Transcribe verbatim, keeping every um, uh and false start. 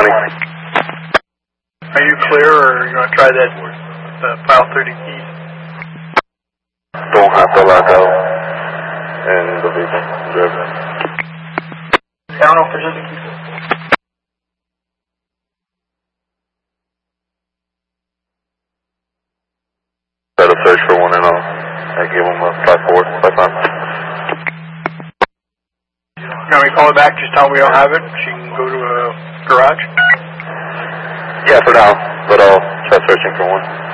running. Are you clear, or are you going to try that with uh, file thirty keys? Don't have to lock out in the vehicle. Driver. I don't know if there's any keys. Try to search for one and all. I give them a five four, five five. Can we call it back? Just tell me we don't have it. She can go to a garage. Yeah, for now, but I'll try searching for one.